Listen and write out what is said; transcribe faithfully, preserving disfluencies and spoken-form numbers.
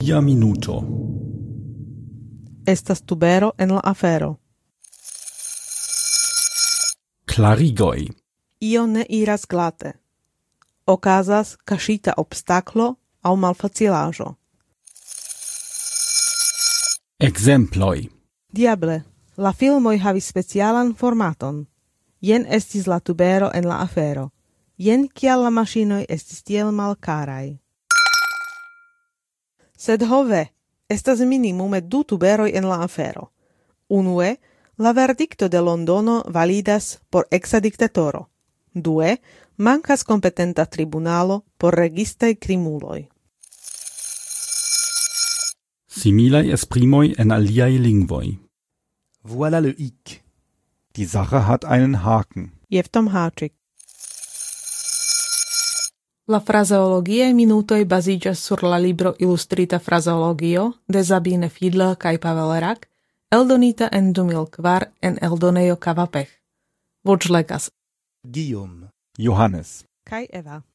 Ia minuto. Estas tubero en la afero. Klarigoj. Io ne iras glate. Okazas kaŝita obstaklo aŭ malfacilaĵo. Ekzemploj. Diable, la filmoj havis specialan formaton. Jen estis la tubero en la afero. Jen kial la maŝinoj estis tiel malkaraj. Sed ho ve, estas minimume du tuberoj en la afero. Unue, la verdikto de Londono validas por eksa diktatoro. Due, mankas kompetenta tribunalo por registaj krimuloj. Similaj esprimoj en aliaj lingvoj. Voilà le hic. Die Sache hat einen Haken. Jeftom Háčik. La frazeologiaj minutoj baziĝas sur la libro Ilustrita frazeologio de Sabine Fiedler kaj Pavel Rak, eldonita en du mil kvar en eldonejo Kavapech. Voĉlegas Guillaume. Johannes. kaj Eva.